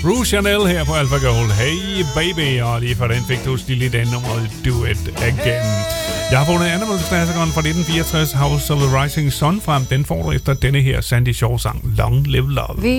Rouge Chanel her på Alpha Gold. Hey baby, og lige for den fik du Steely Dan nummeret Do It Again. Jeg har fundet Animals-klassikeren fra 1964, House of the Rising Sun frem. Den får du efter denne her Sandy Shaw sang Long Live Love.